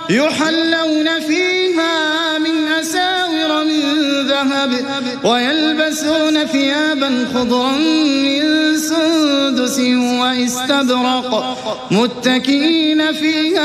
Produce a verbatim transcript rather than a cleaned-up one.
يحلون فيها من أساور من ذهب ويلبسون ثيابا خضرا من سندس واستبرق متكئين فيها